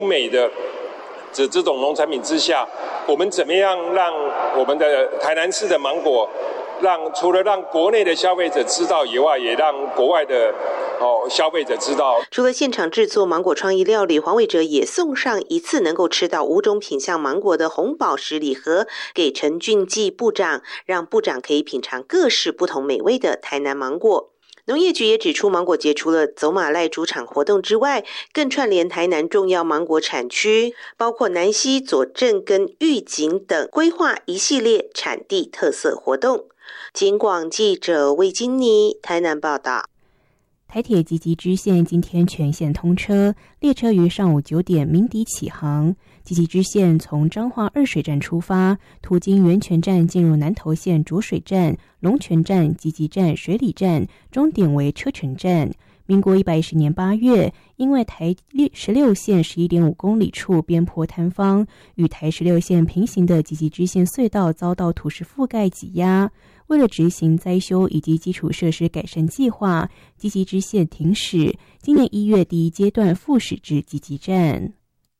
美的这种农产品之下，我们怎么样让我们的台南市的芒果，除了让国内的消费者知道以外，也让国外的消费者知道。 除了现场制作芒果创意料理，黄伟哲也送上一次能够吃到5种品项芒果的红宝石礼盒给陈俊记部长，让部长可以品尝各式不同美味的台南芒果。农业局也指出，芒果节除了走马濑主场活动之外，更串联台南重要芒果产区，包括南溪、左镇跟玉井等，规划一系列产地特色活动。警广记者魏金妮台南报道。 台铁集集支线今天全线通车，列车于上午9点鸣笛起航。集集支线从彰化二水站出发，途经源泉站进入南投县浊水站、龙泉站、集集站、水里站，终点为车城站。民国110年8月，因为台16线11.5公里处边坡坍方，与台16线平行的集集支线隧道遭到土石覆盖挤压。为了执行灾修以及基础设施改善计划，集集支线停驶，今年1月第1阶段复驶至集集站。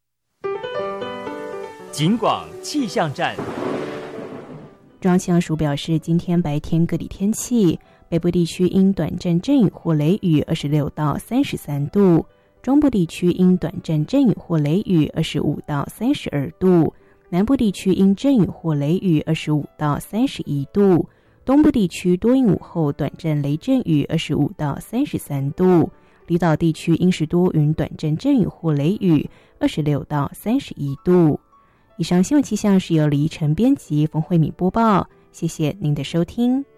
警广气象站， 中央气象署表示，今天白天各地天气，北部地区因短暂阵雨或雷雨26到33度，中部地区因短暂阵雨或雷雨25到32度，南部地区因阵雨或雷雨25到31度，东部地区多云午后短暂雷阵雨25到33度，离岛地区因时多云短暂阵雨或雷雨26到31度。以上新闻气象是由李依晨编辑，冯慧敏播报，谢谢您的收听。